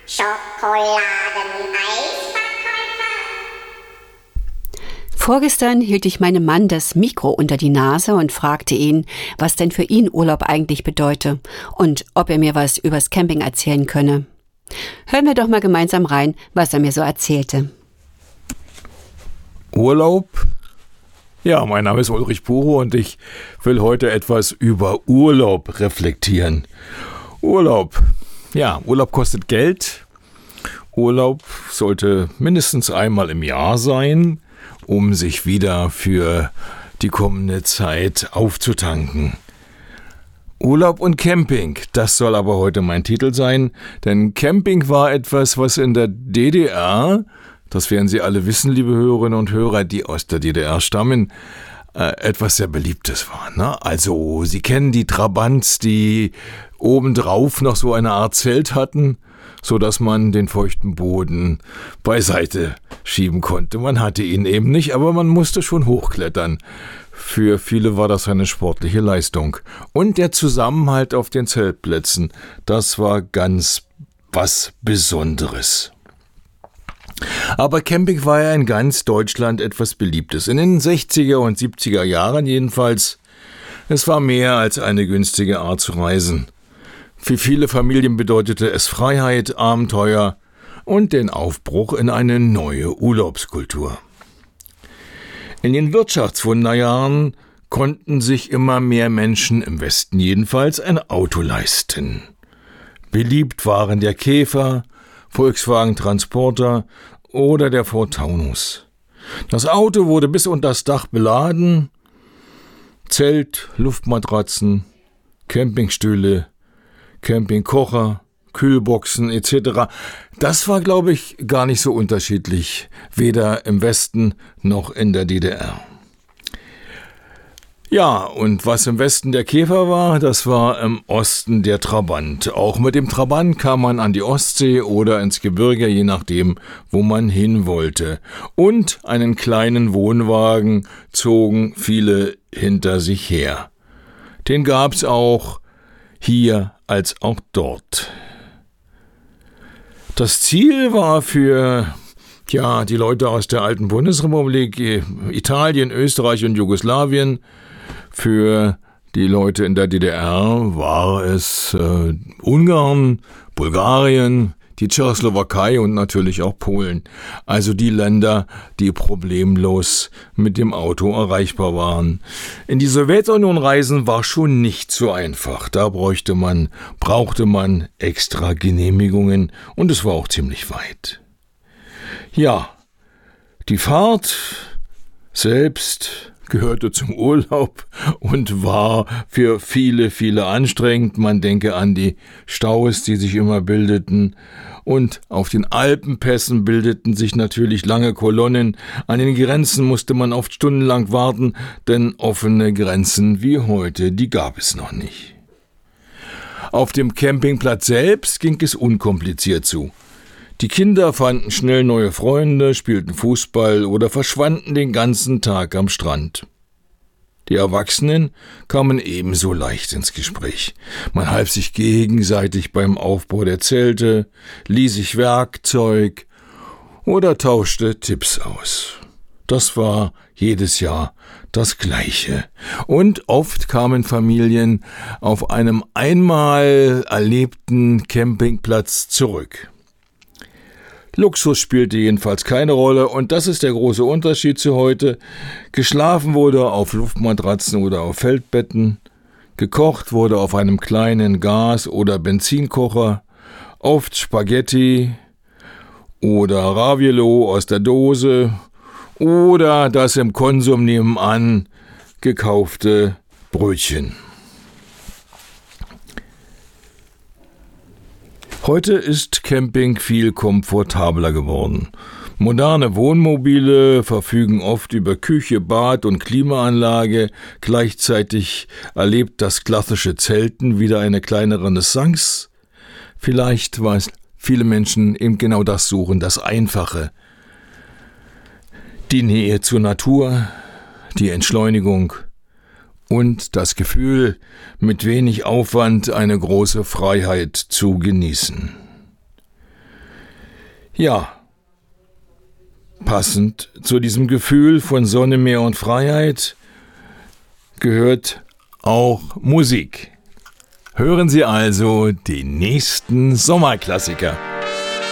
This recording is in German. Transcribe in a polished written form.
Schokoladeneisverkäufer. Vorgestern hielt ich meinem Mann das Mikro unter die Nase und fragte ihn, was denn für ihn Urlaub eigentlich bedeute und ob er mir was übers Camping erzählen könne. Hören wir doch mal gemeinsam rein, was er mir so erzählte. Urlaub? Ja, mein Name ist Ulrich Puro und ich will heute etwas über Urlaub reflektieren. Urlaub. Ja, Urlaub kostet Geld. Urlaub sollte mindestens einmal im Jahr sein, um sich wieder für die kommende Zeit aufzutanken. Urlaub und Camping, das soll aber heute mein Titel sein, denn Camping war etwas, was in der DDR, das werden Sie alle wissen, liebe Hörerinnen und Hörer, die aus der DDR stammen, etwas sehr Beliebtes war. Ne? Also Sie kennen die Trabants, die obendrauf noch so eine Art Zelt hatten, so dass man den feuchten Boden beiseite schieben konnte. Man hatte ihn eben nicht, aber man musste schon hochklettern. Für viele war das eine sportliche Leistung. Und der Zusammenhalt auf den Zeltplätzen, das war ganz was Besonderes. Aber Camping war ja in ganz Deutschland etwas Beliebtes. In den 60er und 70er Jahren jedenfalls. Es war mehr als eine günstige Art zu reisen. Für viele Familien bedeutete es Freiheit, Abenteuer und den Aufbruch in eine neue Urlaubskultur. In den Wirtschaftswunderjahren konnten sich immer mehr Menschen, im Westen jedenfalls, ein Auto leisten. Beliebt waren der Käfer, Volkswagen Transporter oder der Ford Taunus. Das Auto wurde bis unter das Dach beladen. Zelt, Luftmatratzen, Campingstühle, Campingkocher, Kühlboxen etc. Das war, glaube ich, gar nicht so unterschiedlich, weder im Westen noch in der DDR. Ja, und was im Westen der Käfer war, das war im Osten der Trabant. Auch mit dem Trabant kam man an die Ostsee oder ins Gebirge, je nachdem, wo man hin wollte. Und einen kleinen Wohnwagen zogen viele hinter sich her. Den gab's auch hier als auch dort. Das Ziel war für die Leute aus der alten Bundesrepublik, Italien, Österreich und Jugoslawien. Für die Leute in der DDR war es Ungarn, Bulgarien, die Tschechoslowakei und natürlich auch Polen. Also die Länder, die problemlos mit dem Auto erreichbar waren. In die Sowjetunion reisen war schon nicht so einfach. Da brauchte man extra Genehmigungen und es war auch ziemlich weit. Ja, die Fahrt selbst gehörte zum Urlaub und war für viele, viele anstrengend. Man denke an die Staus, die sich immer bildeten. Und auf den Alpenpässen bildeten sich natürlich lange Kolonnen. An den Grenzen musste man oft stundenlang warten, denn offene Grenzen wie heute, die gab es noch nicht. Auf dem Campingplatz selbst ging es unkompliziert zu. Die Kinder fanden schnell neue Freunde, spielten Fußball oder verschwanden den ganzen Tag am Strand. Die Erwachsenen kamen ebenso leicht ins Gespräch. Man half sich gegenseitig beim Aufbau der Zelte, lieh sich Werkzeug oder tauschte Tipps aus. Das war jedes Jahr das Gleiche. Und oft kamen Familien auf einem einmal erlebten Campingplatz zurück. Luxus spielte jedenfalls keine Rolle und das ist der große Unterschied zu heute. Geschlafen wurde auf Luftmatratzen oder auf Feldbetten, gekocht wurde auf einem kleinen Gas- oder Benzinkocher, oft Spaghetti oder Raviolo aus der Dose oder das im Konsum nebenan gekaufte Brötchen. Heute ist Camping viel komfortabler geworden. Moderne Wohnmobile verfügen oft über Küche, Bad und Klimaanlage. Gleichzeitig erlebt das klassische Zelten wieder eine kleine Renaissance. Vielleicht, weil viele Menschen eben genau das suchen, das Einfache. Die Nähe zur Natur, die Entschleunigung und das Gefühl, mit wenig Aufwand eine große Freiheit zu genießen. Ja, passend zu diesem Gefühl von Sonne, Meer und Freiheit gehört auch Musik. Hören Sie also den nächsten Sommerklassiker.